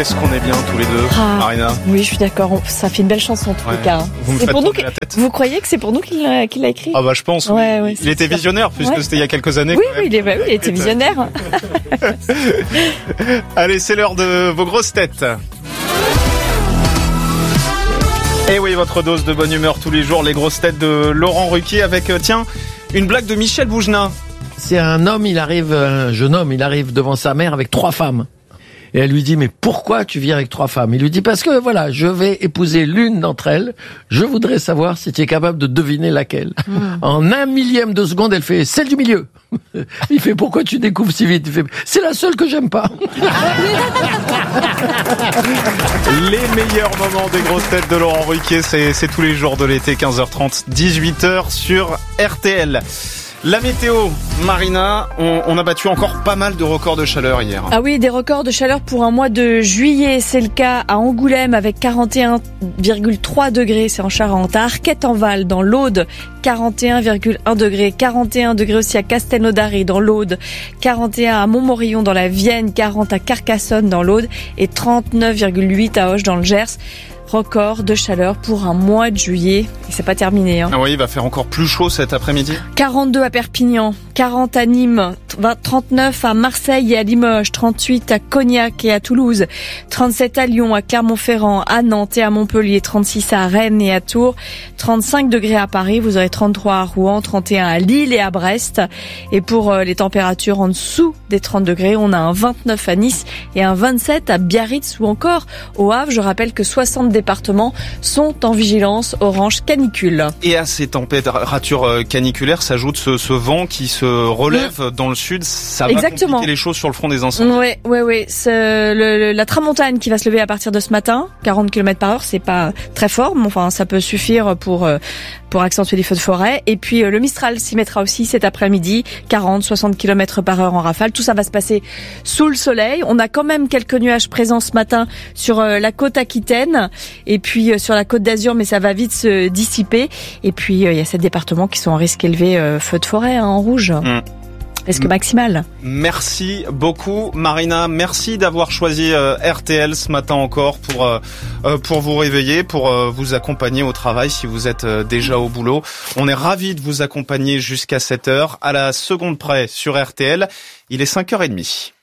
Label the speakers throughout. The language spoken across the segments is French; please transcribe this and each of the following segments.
Speaker 1: qu'est-ce qu'on est bien tous les deux, Marina.
Speaker 2: Oui, je suis d'accord. Ça fait une belle chanson en tous les cas.
Speaker 1: Vous me faites tourner la tête.
Speaker 2: Vous croyez que c'est pour nous qu'il l'a écrit?
Speaker 1: Ah bah je pense.
Speaker 2: Ouais,
Speaker 1: il était visionnaire puisque c'était il y a quelques années.
Speaker 2: Oui, il était visionnaire.
Speaker 1: Allez, c'est l'heure de vos grosses têtes. Et oui, votre dose de bonne humeur tous les jours, les grosses têtes de Laurent Ruquier avec, une blague de Michel Bougenat.
Speaker 3: C'est un jeune homme, il arrive devant sa mère avec 3 femmes. Et elle lui dit, mais pourquoi tu viens avec 3 femmes? Il lui dit, parce que voilà, je vais épouser l'une d'entre elles. Je voudrais savoir si tu es capable de deviner laquelle. En 1 millième de seconde, elle fait, celle du milieu. Il fait, pourquoi tu découvres si vite? Il fait, c'est la seule que j'aime pas.
Speaker 1: Les meilleurs moments des grosses têtes de Laurent Ruquier, c'est tous les jours de l'été, 15h30, 18h sur RTL. La météo, Marina, on a battu encore pas mal de records de chaleur hier.
Speaker 2: Ah oui, des records de chaleur pour un mois de juillet. C'est le cas à Angoulême avec 41,3 degrés, c'est en Charente. À Arquette-en-Val, dans l'Aude, 41,1 degrés. 41 degrés aussi à Castelnaudary, dans l'Aude. 41 à Montmorillon, dans la Vienne. 40 à Carcassonne, dans l'Aude. Et 39,8 à Auch, dans le Gers. Record de chaleur pour un mois de juillet. Et c'est pas terminé.
Speaker 1: Ah oui, il va faire encore plus chaud cet après-midi.
Speaker 2: 42 à Perpignan, 40 à Nîmes, 39 à Marseille et à Limoges, 38 à Cognac et à Toulouse, 37 à Lyon, à Clermont-Ferrand, à Nantes et à Montpellier, 36 à Rennes et à Tours, 35 degrés à Paris, vous aurez 33 à Rouen, 31 à Lille et à Brest. Et pour les températures en dessous des 30 degrés, on a un 29 à Nice et un 27 à Biarritz ou encore au Havre. Je rappelle que 60 départements sont en vigilance orange canicule. Et
Speaker 1: à ces températures caniculaires s'ajoute ce vent qui se relève dans le sud. Ça va compliquer les choses sur le front des incendies.
Speaker 2: Oui. La tramontane qui va se lever à partir de ce matin, 40 km/h, c'est pas très fort, mais enfin ça peut suffire pour accentuer les feux de forêt. Et puis le Mistral s'y mettra aussi cet après-midi, 40-60 km/h en rafale. Tout ça va se passer sous le soleil. On a quand même quelques nuages présents ce matin sur la côte aquitaine et puis sur la côte d'Azur, mais ça va vite se dissiper. Et puis il y a 7 départements qui sont en risque élevé feu de forêt en rouge. Risque maximal.
Speaker 1: Merci beaucoup Marina, merci d'avoir choisi RTL ce matin encore pour vous réveiller, pour vous accompagner au travail si vous êtes déjà au boulot. On est ravis de vous accompagner jusqu'à 7h à la seconde près sur RTL. Il est 5h30.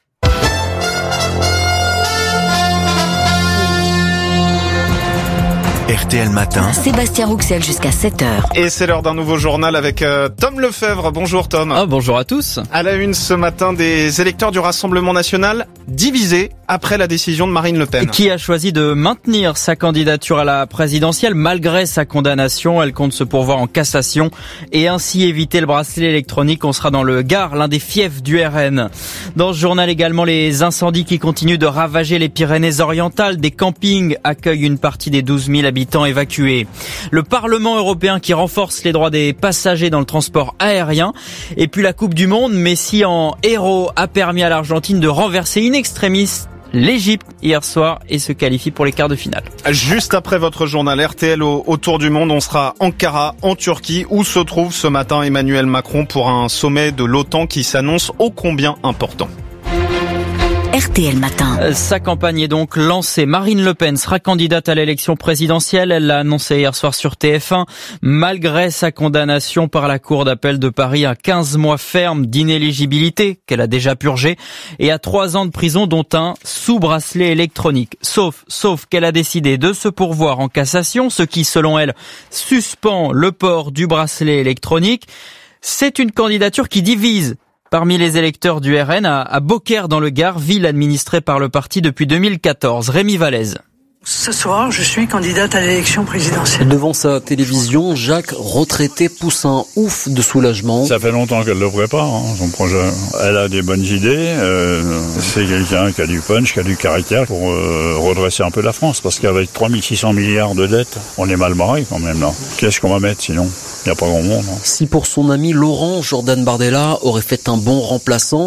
Speaker 4: RTL Matin. Sébastien Rouxel jusqu'à 7h.
Speaker 1: Et c'est l'heure d'un nouveau journal avec Tom Lefebvre. Bonjour Tom.
Speaker 5: Bonjour à tous.
Speaker 1: À la une ce matin, des électeurs du Rassemblement National divisés après la décision de Marine Le Pen.
Speaker 5: Qui a choisi de maintenir sa candidature à la présidentielle malgré sa condamnation. Elle compte se pourvoir en cassation et ainsi éviter le bracelet électronique. On sera dans le Gard, l'un des fiefs du RN. Dans ce journal également, les incendies qui continuent de ravager les Pyrénées-Orientales. Des campings accueillent une partie des 12 000 habitants évacués. Le Parlement européen qui renforce les droits des passagers dans le transport aérien. Et puis la Coupe du Monde, Messi en héros a permis à l'Argentine de renverser in extremis l'Égypte hier soir et se qualifie pour les quarts de finale.
Speaker 1: Juste après votre journal RTL au Tour du Monde, on sera à Ankara, en Turquie, où se trouve ce matin Emmanuel Macron pour un sommet de l'OTAN qui s'annonce ô combien important.
Speaker 4: RTL Matin.
Speaker 5: Sa campagne est donc lancée. Marine Le Pen sera candidate à l'élection présidentielle. Elle l'a annoncé hier soir sur TF1. Malgré sa condamnation par la Cour d'appel de Paris à 15 mois ferme d'inéligibilité qu'elle a déjà purgé et à 3 ans de prison dont un sous bracelet électronique. Sauf qu'elle a décidé de se pourvoir en cassation, ce qui selon elle suspend le port du bracelet électronique. C'est une candidature qui divise parmi les électeurs du RN à Beaucaire dans le Gard, ville administrée par le parti depuis 2014. Rémi Vallès.
Speaker 6: Ce soir, je suis candidate à l'élection présidentielle.
Speaker 7: Devant sa télévision, Jacques, retraité, pousse un ouf de soulagement.
Speaker 8: Ça fait longtemps qu'elle le prépare, son projet. Elle a des bonnes idées. C'est quelqu'un qui a du punch, qui a du caractère pour redresser un peu la France. Parce qu'avec 3600 milliards de dettes, on est mal barré quand même là. Qu'est-ce qu'on va mettre sinon ? Il n'y a pas grand monde.
Speaker 7: Si pour son ami Laurent, Jordan Bardella aurait fait un bon remplaçant,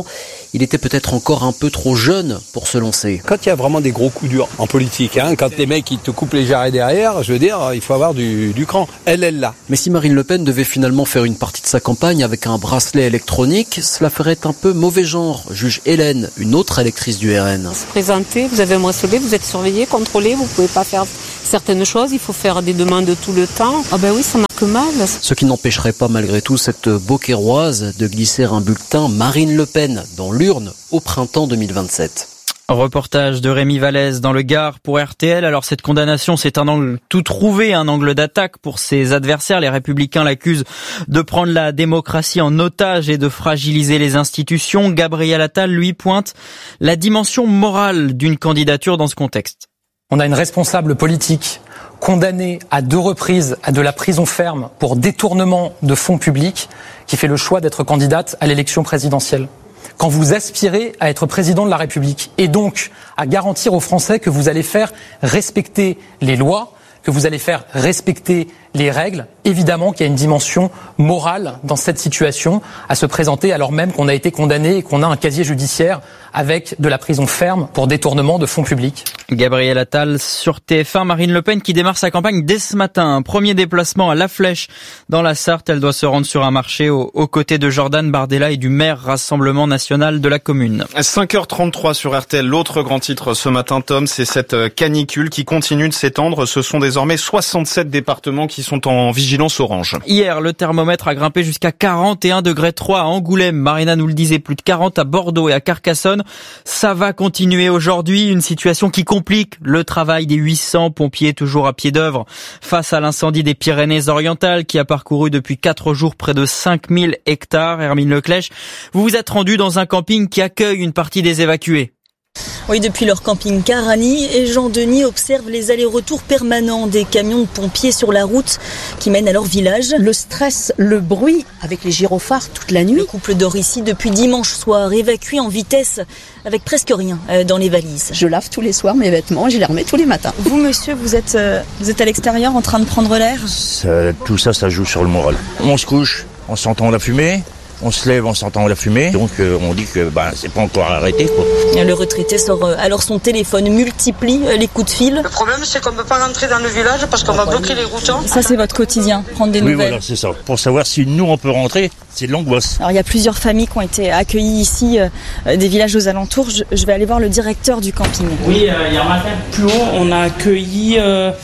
Speaker 7: il était peut-être encore un peu trop jeune pour se lancer.
Speaker 9: Quand il y a vraiment des gros coups durs en politique, quand les mecs ils te coupent les jarrets derrière, je veux dire, il faut avoir du cran. Elle l'a.
Speaker 7: Mais si Marine Le Pen devait finalement faire une partie de sa campagne avec un bracelet électronique, cela ferait un peu mauvais genre, juge Hélène, une autre électrice du RN.
Speaker 10: Vous vous présentez, vous avez un bracelet, vous êtes surveillé, contrôlé, vous pouvez pas faire certaines choses, il faut faire des demandes tout le temps. Ah ben oui, ça marque mal.
Speaker 7: Ce qui n'empêcherait pas malgré tout cette Beaucairoise de glisser un bulletin Marine Le Pen dans l'urne au printemps 2027.
Speaker 5: Reportage de Rémi Vallès dans le Gard pour RTL. Alors cette condamnation, c'est un angle tout trouvé, un angle d'attaque pour ses adversaires. Les Républicains l'accusent de prendre la démocratie en otage et de fragiliser les institutions. Gabriel Attal, lui, pointe la dimension morale d'une candidature dans ce contexte.
Speaker 11: On a une responsable politique condamnée à 2 reprises à de la prison ferme pour détournement de fonds publics qui fait le choix d'être candidate à l'élection présidentielle. Quand vous aspirez à être président de la République et donc à garantir aux Français que vous allez faire respecter les lois, que vous allez faire respecter les règles, évidemment qu'il y a une dimension morale dans cette situation à se présenter alors même qu'on a été condamné et qu'on a un casier judiciaire avec de la prison ferme pour détournement de fonds publics.
Speaker 5: Gabriel Attal sur TF1, Marine Le Pen qui démarre sa campagne dès ce matin. Un premier déplacement à La Flèche dans la Sarthe. Elle doit se rendre sur un marché aux côtés de Jordan Bardella et du maire Rassemblement National de la commune.
Speaker 1: 5h33 sur RTL. L'autre grand titre ce matin, Tom, c'est cette canicule qui continue de s'étendre. Ce sont désormais 67 départements qui sont en vigilance orange.
Speaker 5: Hier, le thermomètre a grimpé jusqu'à 41,3 degrés à Angoulême. Marina nous le disait, plus de 40 à Bordeaux et à Carcassonne. Ça va continuer aujourd'hui, une situation qui complique le travail des 800 pompiers toujours à pied d'œuvre face à l'incendie des Pyrénées-Orientales qui a parcouru depuis 4 jours près de 5000 hectares. Hermine Leclèche, vous vous êtes rendu dans un camping qui accueille une partie des évacués.
Speaker 12: Oui, depuis leur camping-car, Annie et Jean-Denis observent les allers-retours permanents des camions de pompiers sur la route qui mènent à leur village.
Speaker 13: Le stress, le bruit avec les gyrophares toute la nuit.
Speaker 12: Le couple dort ici depuis dimanche soir, évacué en vitesse avec presque rien dans les valises.
Speaker 13: Je lave tous les soirs mes vêtements et je les remets tous les matins.
Speaker 12: Vous, monsieur, vous êtes à l'extérieur en train de prendre l'air ?
Speaker 14: Tout ça, ça joue sur le moral. On se couche, on s'entend la fumée. On se lève en sentant la fumée, donc on dit que c'est pas encore arrêté, quoi.
Speaker 12: Le retraité sort alors son téléphone, multiplie les coups de fil.
Speaker 6: Le problème, c'est qu'on ne peut pas rentrer dans le village parce qu'on va bloquer les routes.
Speaker 12: Ça, c'est votre quotidien, prendre des nouvelles.
Speaker 14: Oui, voilà, c'est ça. Pour savoir si nous, on peut rentrer, c'est de l'angoisse.
Speaker 12: Alors, il y a plusieurs familles qui ont été accueillies ici, des villages aux alentours. Je vais aller voir le directeur du camping.
Speaker 15: Oui, il y a un matin plus haut, on a accueilli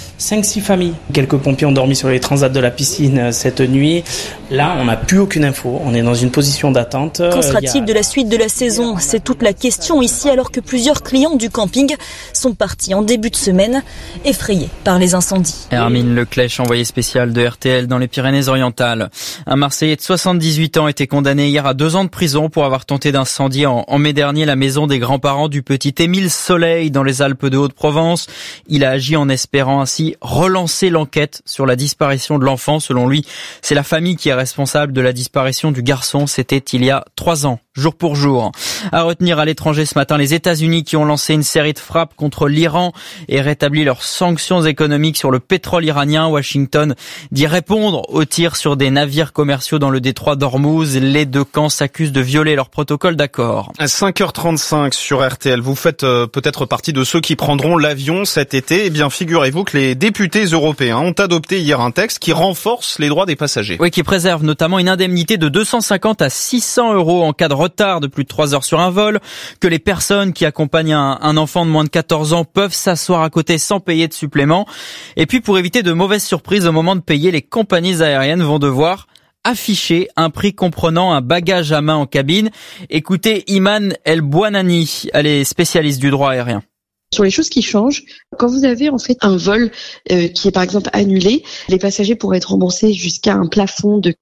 Speaker 15: 5-6 familles. Quelques pompiers ont dormi sur les transats de la piscine cette nuit. Là, on n'a plus aucune info. On est dans une position d'attente.
Speaker 12: Qu'en sera-t-il de la suite de la saison ? C'est toute la question ici, alors que plusieurs clients du camping sont partis en début de semaine, effrayés par les incendies.
Speaker 5: Hermine Leclèche, envoyée spéciale de RTL dans les Pyrénées-Orientales. Un Marseillais de 78 ans a été condamné hier à 2 ans de prison pour avoir tenté d'incendier en mai dernier la maison des grands-parents du petit Émile Soleil dans les Alpes de Haute-Provence. Il a agi en espérant ainsi relancer l'enquête sur la disparition de l'enfant. Selon lui, c'est la famille qui est responsable de la disparition du garçon. C'était il y a 3 ans, jour pour jour. À retenir à l'étranger ce matin, les États-Unis qui ont lancé une série de frappes contre l'Iran et rétabli leurs sanctions économiques sur le pétrole iranien. Washington dit répondre aux tirs sur des navires commerciaux dans le détroit d'Ormuz. Les 2 camps s'accusent de violer leur protocole d'accord.
Speaker 1: À 5h35 sur RTL, vous faites peut-être partie de ceux qui prendront l'avion cet été. Eh bien, figurez-vous que les députés européens ont adopté hier un texte qui renforce les droits des passagers.
Speaker 5: Oui, qui préserve notamment une indemnité de 250 à 600 € en cas de retard de plus de 3 heures sur un vol, que les personnes qui accompagnent un enfant de moins de 14 ans peuvent s'asseoir à côté sans payer de supplément. Et puis, pour éviter de mauvaises surprises au moment de payer, les compagnies aériennes vont devoir afficher un prix comprenant un bagage à main en cabine. Écoutez Iman El Bouanani, elle est spécialiste du droit aérien.
Speaker 16: Sur les choses qui changent, quand vous avez en fait un vol qui est par exemple annulé, les passagers pourraient être remboursés jusqu'à un plafond de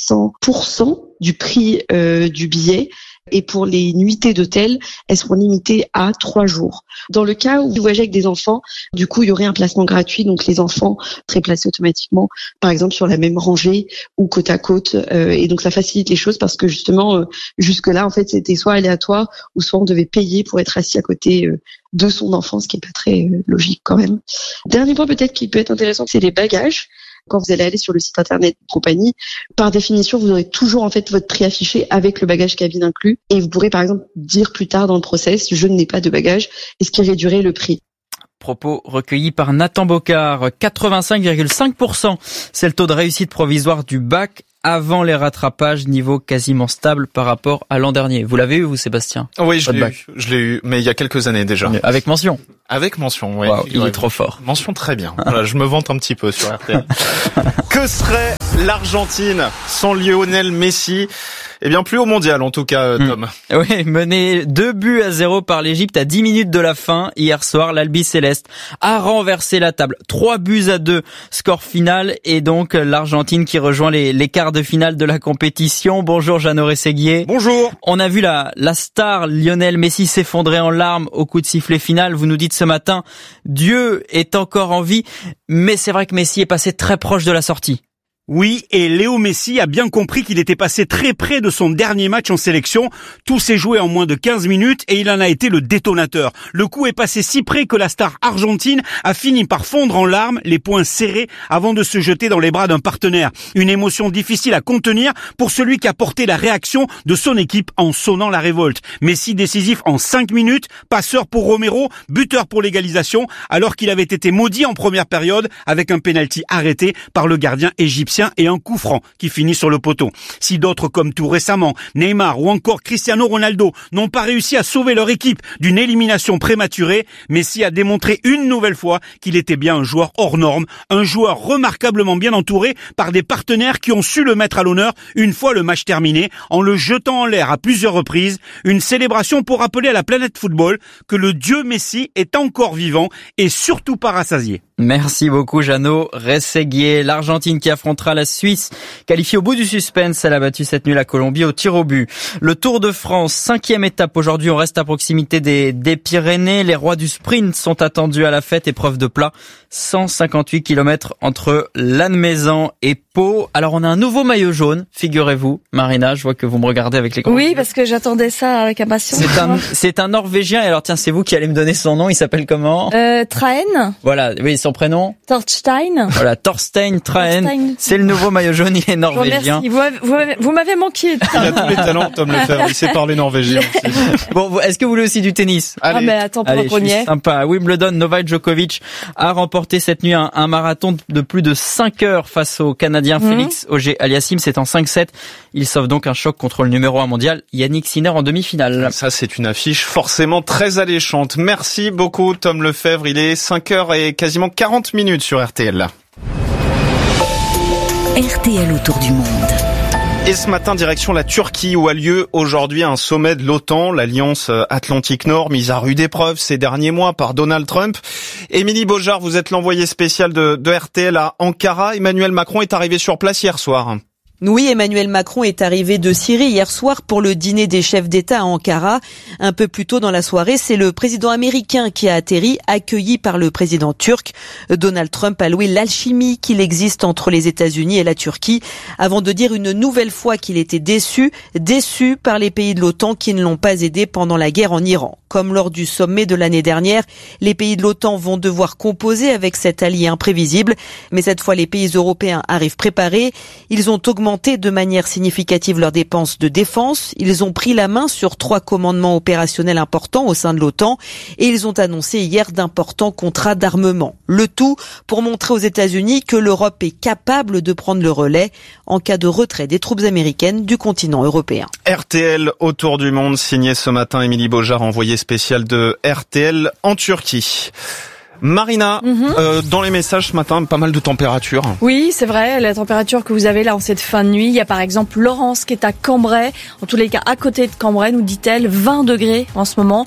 Speaker 16: 400% du prix du billet. Et pour les nuitées d'hôtel, elles seront limitées à 3 jours. Dans le cas où vous voyagez avec des enfants, du coup, il y aurait un placement gratuit. Donc, les enfants seraient placés automatiquement, par exemple, sur la même rangée ou côte à côte. Et donc, ça facilite les choses parce que justement, jusque-là, en fait, c'était soit aléatoire ou soit on devait payer pour être assis à côté de son enfant, ce qui est pas très logique quand même. Dernier point peut-être qui peut être intéressant, c'est les bagages. Quand vous allez aller sur le site internet de compagnie, par définition, vous aurez toujours en fait votre prix affiché avec le bagage cabine inclus. Et vous pourrez par exemple dire plus tard dans le process, je n'ai pas de bagage, et ce qui réduirait le prix.
Speaker 5: Propos recueillis par Nathan Bocard. 85,5%. C'est le taux de réussite provisoire du bac avant les rattrapages, niveau quasiment stable par rapport à l'an dernier. Vous l'avez eu, vous, Sébastien?
Speaker 1: Oui, je l'ai eu, mais il y a quelques années déjà.
Speaker 5: Avec mention?
Speaker 1: Avec mention, oui.
Speaker 5: Wow, il est trop fort.
Speaker 1: Mention très bien. Voilà, je me vante un petit peu sur RTL. Que serait l'Argentine sans Lionel Messi? Eh bien, plus au mondial, en tout cas, Tom.
Speaker 5: Oui, mené 2-0 par l'Égypte à 10 minutes de la fin. Hier soir, l'Albi Céleste a renversé la table. 3-2, score final. Et donc, l'Argentine qui rejoint les quarts de finale de la compétition. Bonjour, Jeannot Rességuier.
Speaker 17: Bonjour.
Speaker 5: On a vu la star Lionel Messi s'effondrer en larmes au coup de sifflet final. Vous nous dites ce matin, Dieu est encore en vie. Mais c'est vrai que Messi est passé très proche de la sortie.
Speaker 17: Oui, et Léo Messi a bien compris qu'il était passé très près de son dernier match en sélection. Tout s'est joué en moins de 15 minutes et il en a été le détonateur. Le coup est passé si près que la star argentine a fini par fondre en larmes, les poings serrés, avant de se jeter dans les bras d'un partenaire. Une émotion difficile à contenir pour celui qui a porté la réaction de son équipe en sonnant la révolte. Messi décisif en 5 minutes, passeur pour Romero, buteur pour l'égalisation, alors qu'il avait été maudit en première période avec un penalty arrêté par le gardien égyptien et un coup franc qui finit sur le poteau. Si d'autres comme tout récemment, Neymar ou encore Cristiano Ronaldo n'ont pas réussi à sauver leur équipe d'une élimination prématurée, Messi a démontré une nouvelle fois qu'il était bien un joueur hors norme, un joueur remarquablement bien entouré par des partenaires qui ont su le mettre à l'honneur une fois le match terminé, en le jetant en l'air à plusieurs reprises, une célébration pour rappeler à la planète football que le dieu Messi est encore vivant et surtout pas rassasié.
Speaker 5: Merci beaucoup, Jeannot Rességuier. L'Argentine qui affrontera la Suisse, qualifiée au bout du suspense. Elle a battu cette nuit la Colombie au tir au but. Le Tour de France, 5e étape aujourd'hui. On reste à proximité des Pyrénées. Les rois du sprint sont attendus à la fête. Épreuve de plat, 158 km entre Lannemezan et Pau. Alors, on a un nouveau maillot jaune, figurez-vous. Marina, je vois que vous me regardez avec les grands
Speaker 2: Oui,
Speaker 5: yeux.
Speaker 2: parce que j'attendais ça avec impatience.
Speaker 5: C'est un Norvégien. Et alors, tiens, c'est vous qui allez me donner son nom. Il s'appelle comment?
Speaker 2: Trahen.
Speaker 5: Voilà, oui, son prénom.
Speaker 2: Thorstein.
Speaker 5: Voilà, Thorstein Trahen. C'est le nouveau maillot jaune, il est norvégien.
Speaker 2: Vous m'avez manqué.
Speaker 1: Il a tous les talents, Tom Lefebvre. Il sait parler norvégien aussi.
Speaker 5: Bon, est-ce que vous voulez aussi du tennis?
Speaker 2: Allez. Ah, mais attends, pour le premier.
Speaker 5: Sympa. À Wimbledon, Novak Djokovic a remporté cette nuit un marathon de plus de 5 heures face au Canadien Félix Auger-Aliassime. C'est en 5-7. Il sauve donc un choc contre le numéro 1 mondial, Yannick Sinner, en demi-finale.
Speaker 1: Ça, c'est une affiche forcément très alléchante. Merci beaucoup, Tom Lefebvre. Il est 5h et quasiment 40 minutes sur RTL.
Speaker 4: RTL autour du monde.
Speaker 1: Et ce matin, direction la Turquie, où a lieu aujourd'hui un sommet de l'OTAN, l'Alliance Atlantique Nord, mise à rude épreuve ces derniers mois par Donald Trump. Émilie Beaujard, vous êtes l'envoyée spéciale de RTL à Ankara. Emmanuel Macron est arrivé sur place hier soir.
Speaker 18: Oui, Emmanuel Macron est arrivé de Syrie hier soir pour le dîner des chefs d'État à Ankara. Un peu plus tôt dans la soirée, c'est le président américain qui a atterri, accueilli par le président turc. Donald Trump a loué l'alchimie qu'il existe entre les États-Unis et la Turquie, avant de dire une nouvelle fois qu'il était déçu par les pays de l'OTAN qui ne l'ont pas aidé pendant la guerre en Iran. Comme lors du sommet de l'année dernière, les pays de l'OTAN vont devoir composer avec cet allié imprévisible. Mais cette fois, les pays européens arrivent préparés. Ils ont augmenté de manière significative leurs dépenses de défense. Ils ont pris la main sur 3 commandements opérationnels importants au sein de l'OTAN et ils ont annoncé hier d'importants contrats d'armement. Le tout pour montrer aux États-Unis que l'Europe est capable de prendre le relais en cas de retrait des troupes américaines du continent européen.
Speaker 1: RTL autour du monde, signé ce matin Émilie Beaujard, envoyée spéciale de RTL en Turquie. Marina, dans les messages ce matin, pas mal de températures.
Speaker 2: Oui, c'est vrai, la température que vous avez là en cette fin de nuit. Il y a par exemple Laurence qui est à Cambrai, en tous les cas à côté de Cambrai, nous dit-elle, 20 degrés en ce moment.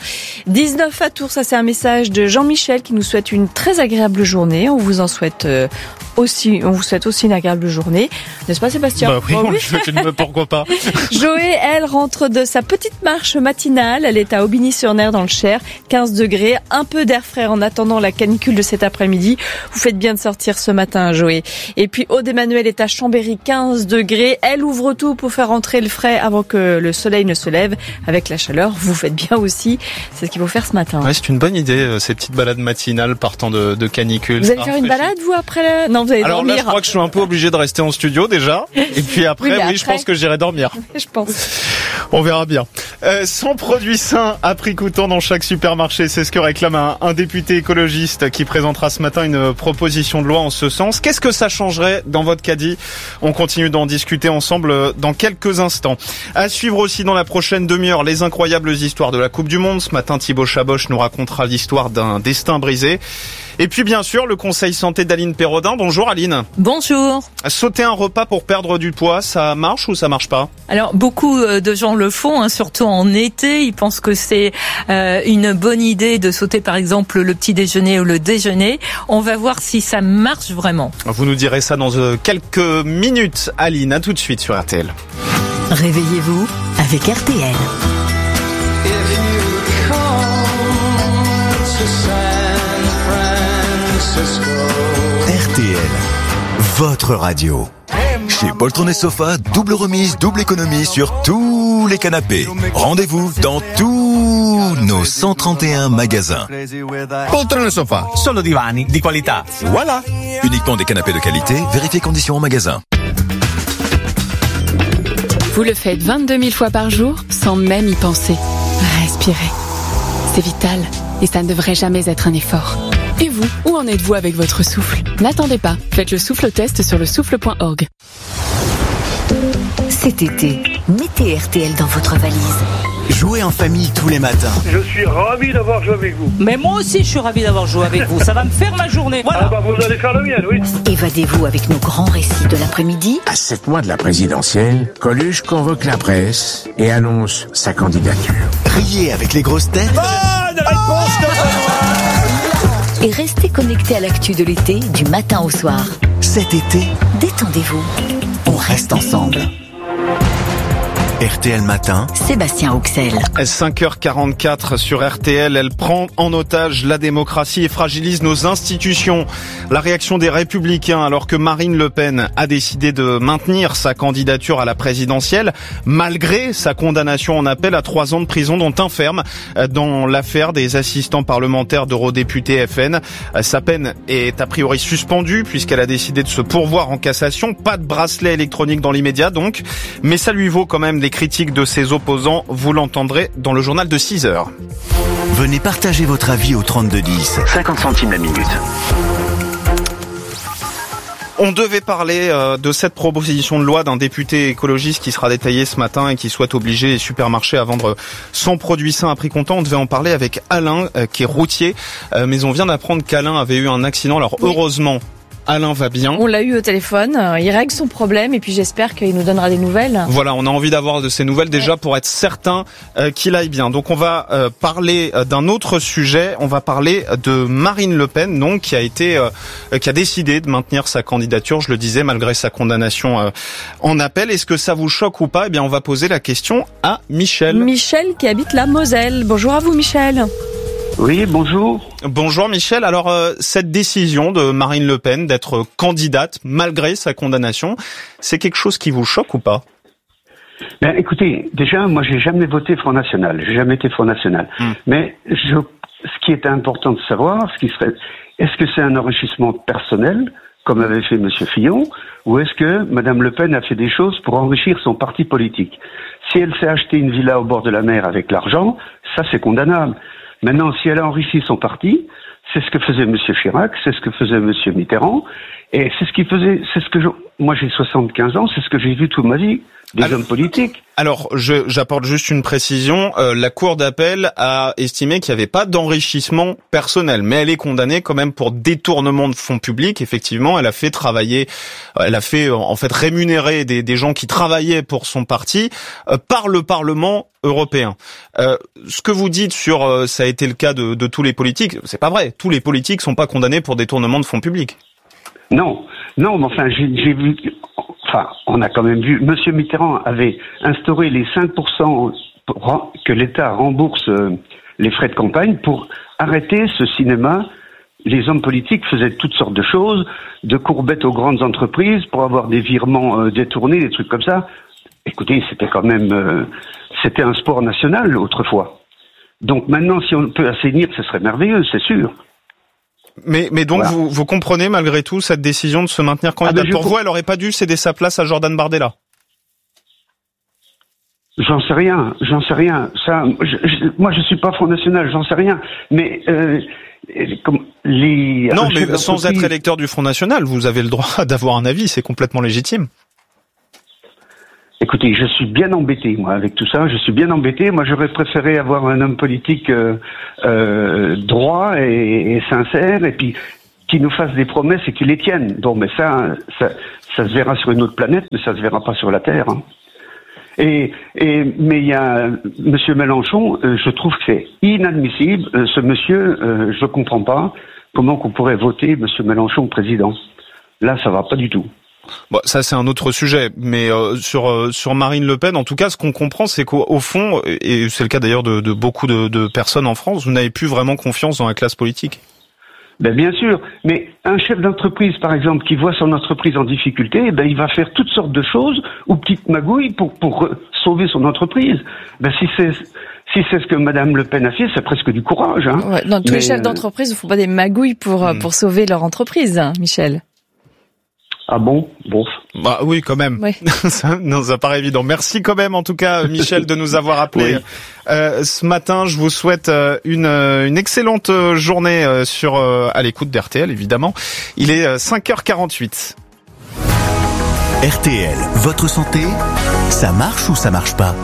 Speaker 2: 19 à Tours, ça c'est un message de Jean-Michel qui nous souhaite une très agréable journée. On vous souhaite aussi une agréable journée. N'est-ce pas Sébastien?
Speaker 1: Bah oui, on le souhaite pourquoi pas.
Speaker 2: Joé, elle, rentre de sa petite marche matinale. Elle est à Aubigny-sur-Ner dans le Cher, 15 degrés, un peu d'air frais en attendant la canicule de cet après-midi. Vous faites bien de sortir ce matin, Joé. Et puis Aude Emmanuel est à Chambéry, 15 degrés. Elle ouvre tout pour faire entrer le frais avant que le soleil ne se lève. Avec la chaleur, vous faites bien aussi. C'est ce qu'il faut faire ce matin.
Speaker 1: Ouais, c'est une bonne idée, ces petites balades matinales partant de canicule.
Speaker 2: Vous allez faire une balade, vous, après non, vous allez
Speaker 1: Alors
Speaker 2: dormir.
Speaker 1: là, je crois que je suis un peu obligé de rester en studio déjà. Et puis après, je pense que j'irai dormir.
Speaker 2: Je pense.
Speaker 1: On verra bien. 100 produits sains à prix coûtant dans chaque supermarché, c'est ce que réclame un député écologiste qui présentera ce matin une proposition de loi en ce sens. Qu'est-ce que ça changerait dans votre caddie ? On continue d'en discuter ensemble dans quelques instants. À suivre aussi dans la prochaine demi-heure, les incroyables histoires de la Coupe du Monde. Ce matin, Thibaut Chaboch nous racontera l'histoire d'un destin brisé. Et puis bien sûr, le conseil santé d'Aline Perrodin. Bonjour Aline.
Speaker 19: Bonjour.
Speaker 1: Sauter un repas pour perdre du poids, ça marche ou ça marche pas ?
Speaker 19: Alors beaucoup de gens le font, surtout en été. Ils pensent que c'est une bonne idée de sauter par exemple le petit déjeuner ou le déjeuner. On va voir si ça marche vraiment.
Speaker 1: Vous nous direz ça dans quelques minutes. Aline, à tout de suite sur RTL.
Speaker 4: Réveillez-vous avec RTL.
Speaker 20: RTL, votre radio. Chez Poltron et Sofa, double remise, double économie sur tous les canapés. Rendez-vous dans tous nos 131 magasins.
Speaker 21: Poltron et Sofa, solo divani di qualità. Voilà.
Speaker 20: Uniquement des canapés de qualité, vérifiez conditions en magasin.
Speaker 22: Vous le faites 22 000 fois par jour sans même y penser. Respirez. C'est vital et ça ne devrait jamais être un effort. Et vous, où en êtes-vous avec votre souffle ? N'attendez pas, faites le souffle test sur le souffle.org.
Speaker 4: Cet été, mettez RTL dans votre valise.
Speaker 21: Jouez en famille tous les matins.
Speaker 23: Je suis ravi d'avoir joué avec vous.
Speaker 24: Mais moi aussi, je suis ravi d'avoir joué avec vous. Ça va me faire ma journée. Voilà.
Speaker 23: Vous allez faire la mienne, oui.
Speaker 4: Évadez-vous avec nos grands récits de l'après-midi.
Speaker 25: À 7 mois de la présidentielle, Coluche convoque la presse et annonce sa candidature.
Speaker 21: Riez avec les grosses têtes.
Speaker 23: Bonne réponse de Benoît.
Speaker 4: Et restez connectés à l'actu de l'été, du matin au soir.
Speaker 21: Cet été,
Speaker 4: détendez-vous.
Speaker 21: On reste ensemble. RTL Matin,
Speaker 4: Sébastien Auxel.
Speaker 1: 5h44 sur RTL, elle prend en otage la démocratie et fragilise nos institutions. La réaction des Républicains alors que Marine Le Pen a décidé de maintenir sa candidature à la présidentielle malgré sa condamnation en appel à 3 ans de prison dont un ferme dans l'affaire des assistants parlementaires d'eurodéputés FN. Sa peine est a priori suspendue puisqu'elle a décidé de se pourvoir en cassation. Pas de bracelet électronique dans l'immédiat donc, mais ça lui vaut quand même des critiques de ses opposants, vous l'entendrez dans le journal de 6h.
Speaker 21: Venez partager votre avis au 3210. 50 centimes la minute.
Speaker 1: On devait parler de cette proposition de loi d'un député écologiste qui sera détaillée ce matin et qui souhaite obliger les supermarchés à vendre 100 produits sains à prix comptant. On devait en parler avec Alain qui est routier, mais on vient d'apprendre qu'Alain avait eu un accident. Alors heureusement, Alain va bien.
Speaker 2: On l'a eu au téléphone, il règle son problème et puis j'espère qu'il nous donnera des nouvelles.
Speaker 1: Voilà, on a envie d'avoir de ces nouvelles déjà pour être certain qu'il aille bien. Donc on va parler d'un autre sujet, on va parler de Marine Le Pen donc qui a décidé de maintenir sa candidature, je le disais, malgré sa condamnation en appel. Est-ce que ça vous choque ou pas ? Eh bien, on va poser la question à Michel.
Speaker 2: Michel qui habite la Moselle. Bonjour à vous Michel.
Speaker 23: Oui, bonjour.
Speaker 1: Bonjour Michel. Alors cette décision de Marine Le Pen d'être candidate malgré sa condamnation, c'est quelque chose qui vous choque ou pas ?
Speaker 23: Ben, écoutez, déjà, moi, j'ai jamais voté Front National. J'ai jamais été Front National. Mais ce qui est important de savoir, est-ce que c'est un enrichissement personnel, comme avait fait Monsieur Fillon, ou est-ce que Madame Le Pen a fait des choses pour enrichir son parti politique ? Si elle s'est acheté une villa au bord de la mer avec l'argent, ça c'est condamnable. Maintenant, si elle a enrichi son parti, c'est ce que faisait M. Chirac, c'est ce que faisait M. Mitterrand, et moi j'ai 75 ans, c'est ce que j'ai vu toute ma vie, des hommes politiques.
Speaker 1: Alors, j'apporte juste une précision, la Cour d'appel a estimé qu'il n'y avait pas d'enrichissement personnel, mais elle est condamnée quand même pour détournement de fonds publics, effectivement, elle a fait en fait rémunérer des gens qui travaillaient pour son parti par le Parlement européen. Ce que vous dites sur ça a été le cas de tous les politiques, c'est pas vrai. Tous les politiques sont pas condamnés pour détournement de fonds publics.
Speaker 23: Non, mais enfin, j'ai vu, on a quand même vu, Monsieur Mitterrand avait instauré les 5% que l'État rembourse les frais de campagne pour arrêter ce cinéma. Les hommes politiques faisaient toutes sortes de choses, de courbettes aux grandes entreprises pour avoir des virements détournés, des trucs comme ça. Écoutez, c'était quand même, c'était un sport national autrefois. Donc maintenant, si on peut assainir, ce serait merveilleux, c'est sûr.
Speaker 1: Mais donc voilà. vous comprenez malgré tout cette décision de se maintenir candidate. Pour vous, elle aurait pas dû céder sa place à Jordan Bardella?
Speaker 23: J'en sais rien. Ça, moi, je suis pas Front National, j'en sais rien. Mais
Speaker 1: non, mais sans être électeur du Front National, vous avez le droit d'avoir un avis, c'est complètement légitime.
Speaker 23: Écoutez, je suis bien embêté, moi, avec tout ça. Je suis bien embêté. Moi, j'aurais préféré avoir un homme politique droit et sincère, et puis qui nous fasse des promesses et qui les tienne. Bon, mais ça se verra sur une autre planète, mais ça se verra pas sur la Terre. Hein. Mais il y a Monsieur Mélenchon. Je trouve que c'est inadmissible. Ce monsieur, je comprends pas comment qu'on pourrait voter Monsieur Mélenchon président. Là, ça va pas du tout.
Speaker 1: Bon, ça c'est un autre sujet, mais sur Marine Le Pen, en tout cas, ce qu'on comprend, c'est qu'au fond, et c'est le cas d'ailleurs de beaucoup de personnes en France, vous n'avez plus vraiment confiance dans la classe politique.
Speaker 23: Ben bien sûr, mais un chef d'entreprise, par exemple, qui voit son entreprise en difficulté, ben il va faire toutes sortes de choses ou petites magouilles pour sauver son entreprise. Ben si c'est ce que Madame Le Pen a fait, c'est presque du courage. Hein.
Speaker 2: Ouais, non, tous les chefs d'entreprise ne font pas des magouilles pour sauver leur entreprise, hein, Michel.
Speaker 23: Ah bon? Bon.
Speaker 1: Bah oui, quand même. Oui. Ça paraît évident. Merci quand même, en tout cas, Michel, de nous avoir appelé. Oui. Ce matin, je vous souhaite une excellente journée à l'écoute d'RTL, évidemment. Il est 5h48.
Speaker 21: RTL, votre santé, ça marche ou ça marche pas?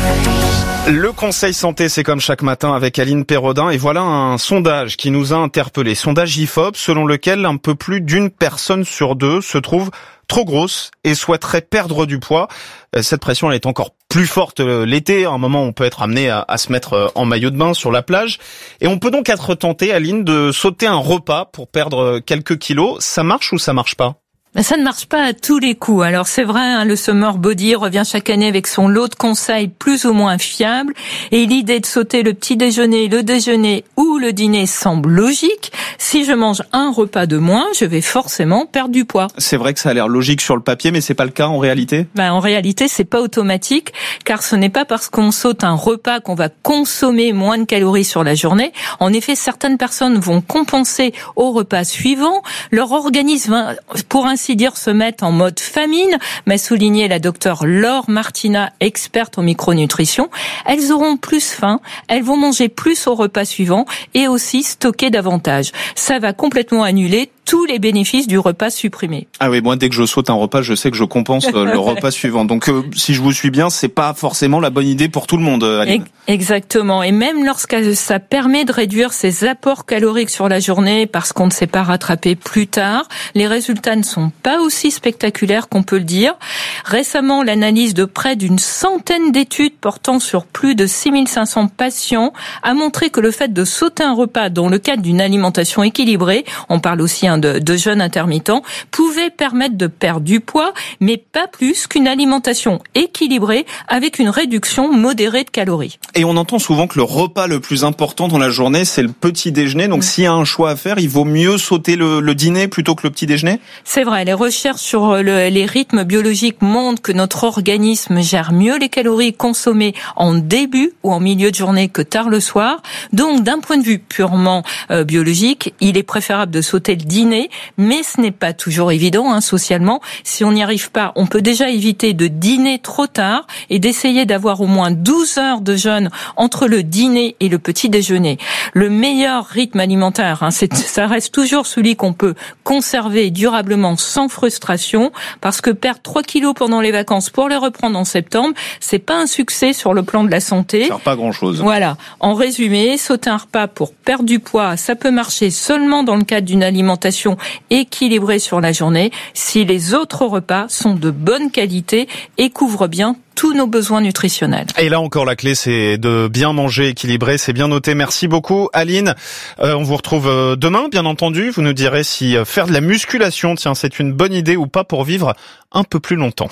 Speaker 1: Le Conseil Santé, c'est comme chaque matin avec Aline Perrodin, et voilà un sondage qui nous a interpellés. Sondage IFOP, selon lequel un peu plus d'une personne sur deux se trouve trop grosse et souhaiterait perdre du poids. Cette pression, elle est encore plus forte l'été. À un moment, on peut être amené à se mettre en maillot de bain sur la plage. Et on peut donc être tenté, Aline, de sauter un repas pour perdre quelques kilos. Ça marche ou ça marche pas?
Speaker 19: Ça ne marche pas à tous les coups. Alors c'est vrai, hein, le Summer Body revient chaque année avec son lot de conseils plus ou moins fiables. Et l'idée de sauter le petit déjeuner, le déjeuner ou le dîner semble logique. Si je mange un repas de moins, je vais forcément perdre du poids.
Speaker 1: C'est vrai que ça a l'air logique sur le papier, mais c'est pas le cas en réalité?
Speaker 19: En réalité, c'est pas automatique, car ce n'est pas parce qu'on saute un repas qu'on va consommer moins de calories sur la journée. En effet, certaines personnes vont compenser au repas suivant. Leur organisme, pour ainsi dire, se mettre en mode famine, m'a souligné la docteure Laure Martina, experte en micronutrition. Elles auront plus faim, elles vont manger plus au repas suivant et aussi stocker davantage. Ça va complètement annuler tous les bénéfices du repas supprimé.
Speaker 1: Ah oui, moi dès que je saute un repas, je sais que je compense le repas suivant. Donc si je vous suis bien, c'est pas forcément la bonne idée pour tout le monde, Aline.
Speaker 19: Exactement. Et même lorsque ça permet de réduire ses apports caloriques sur la journée parce qu'on ne s'est pas rattrapé plus tard, les résultats ne sont pas aussi spectaculaires qu'on peut le dire. Récemment, l'analyse de près d'une centaine d'études portant sur plus de 6500 patients a montré que le fait de sauter un repas dans le cadre d'une alimentation équilibrée, on parle aussi de jeûne intermittent, pouvait permettre de perdre du poids, mais pas plus qu'une alimentation équilibrée avec une réduction modérée de calories.
Speaker 1: Et on entend souvent que le repas le plus important dans la journée, c'est le petit déjeuner. Donc s'il y a un choix à faire, il vaut mieux sauter le dîner plutôt que le petit déjeuner?
Speaker 19: C'est vrai, les recherches sur les rythmes biologiques montrent que notre organisme gère mieux les calories consommées en début ou en milieu de journée que tard le soir. Donc d'un point de vue purement biologique, il est préférable de sauter le dîner, mais ce n'est pas toujours évident socialement. Si on n'y arrive pas, on peut déjà éviter de dîner trop tard et d'essayer d'avoir au moins 12 heures de jeûne entre le dîner et le petit déjeuner. Le meilleur rythme alimentaire, ça reste toujours celui qu'on peut conserver durablement sans frustration, parce que perdre 3 kilos pendant les vacances pour les reprendre en septembre, c'est pas un succès sur le plan de la santé.
Speaker 1: Ça sert pas grand-chose.
Speaker 19: Voilà. En résumé, sauter un repas pour perdre du poids, ça peut marcher seulement dans le cadre d'une alimentation équilibrée sur la journée, si les autres repas sont de bonne qualité et couvrent bien tous nos besoins nutritionnels.
Speaker 1: Et là encore, la clé, c'est de bien manger équilibré. C'est bien noté. Merci beaucoup, Aline. On vous retrouve demain, bien entendu. Vous nous direz si faire de la musculation, c'est une bonne idée ou pas pour vivre un peu plus longtemps.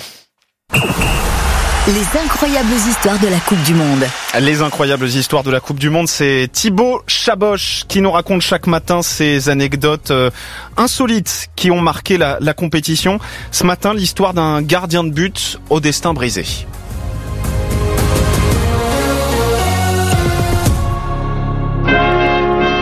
Speaker 4: Les incroyables histoires de la Coupe du Monde.
Speaker 1: Les incroyables histoires de la Coupe du Monde, c'est Thibaut Chaboch qui nous raconte chaque matin ces anecdotes insolites qui ont marqué la compétition. Ce matin, l'histoire d'un gardien de but au destin brisé.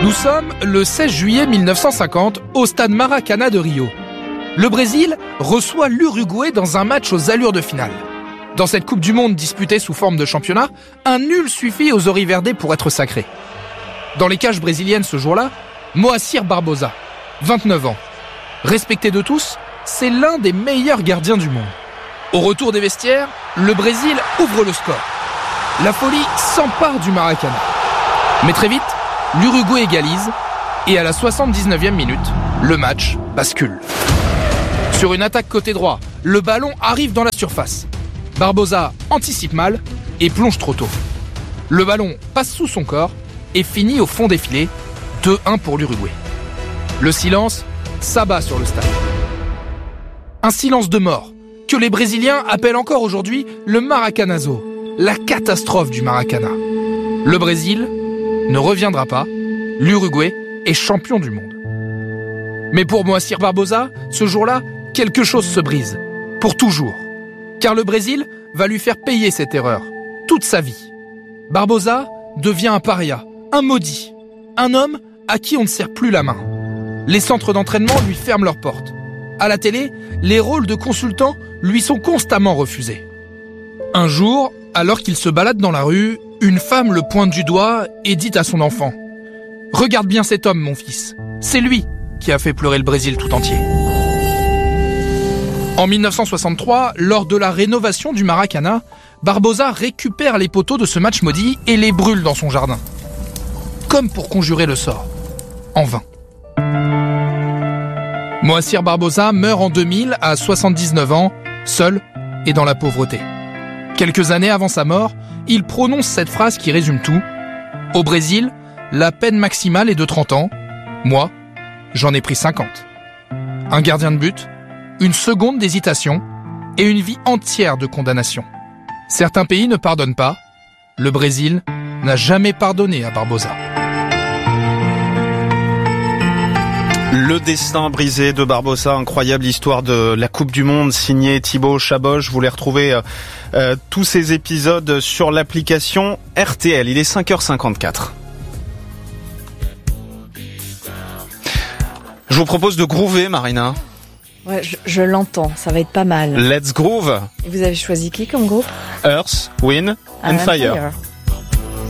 Speaker 3: Nous sommes le 16 juillet 1950 au stade Maracanã de Rio. Le Brésil reçoit l'Uruguay dans un match aux allures de finale. Dans cette Coupe du Monde disputée sous forme de championnat, un nul suffit aux Auriverdés pour être sacrés. Dans les cages brésiliennes ce jour-là, Moacir Barbosa, 29 ans. Respecté de tous, c'est l'un des meilleurs gardiens du monde. Au retour des vestiaires, le Brésil ouvre le score. La folie s'empare du Maracanã. Mais très vite, l'Uruguay égalise et à la 79e minute, le match bascule. Sur une attaque côté droit, le ballon arrive dans la surface. Barbosa anticipe mal et plonge trop tôt. Le ballon passe sous son corps et finit au fond des filets, 2-1 pour l'Uruguay. Le silence s'abat sur le stade. Un silence de mort que les Brésiliens appellent encore aujourd'hui le Maracanazo, la catastrophe du Maracanã. Le Brésil ne reviendra pas, l'Uruguay est champion du monde. Mais pour Moacir Barbosa, ce jour-là, quelque chose se brise, pour toujours. Car le Brésil va lui faire payer cette erreur, toute sa vie. Barbosa devient un paria, un maudit, un homme à qui on ne serre plus la main. Les centres d'entraînement lui ferment leurs portes. À la télé, les rôles de consultant lui sont constamment refusés. Un jour, alors qu'il se balade dans la rue, une femme le pointe du doigt et dit à son enfant « Regarde bien cet homme, mon fils. C'est lui qui a fait pleurer le Brésil tout entier. » En 1963, lors de la rénovation du Maracanã, Barbosa récupère les poteaux de ce match maudit et les brûle dans son jardin. Comme pour conjurer le sort. En vain. Moacir Barbosa meurt en 2000 à 79 ans, seul et dans la pauvreté. Quelques années avant sa mort, il prononce cette phrase qui résume tout. Au Brésil, la peine maximale est de 30 ans. Moi, j'en ai pris 50. Un gardien de but, une seconde d'hésitation et une vie entière de condamnation. Certains pays ne pardonnent pas. Le Brésil n'a jamais pardonné à Barbosa.
Speaker 1: Le destin brisé de Barbosa, incroyable histoire de la Coupe du Monde, signé Thibaut Chaboch. Vous voulez retrouver tous ces épisodes sur l'application RTL. Il est 5h54. Je vous propose de groover, Marina.
Speaker 2: Ouais, je l'entends, ça va être pas mal.
Speaker 1: Let's groove.
Speaker 2: Et vous avez choisi qui comme groupe ?
Speaker 1: Earth, Wind and Fire.